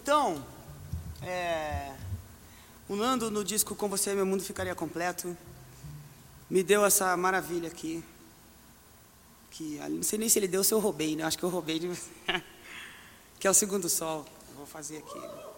Então, o Nando, no disco Com Você Meu Mundo Ficaria Completo, me deu essa maravilha aqui. Que não sei nem se ele deu ou se eu roubei, né? Acho que eu roubei de você. Que é o Segundo Sol. Eu vou fazer aqui.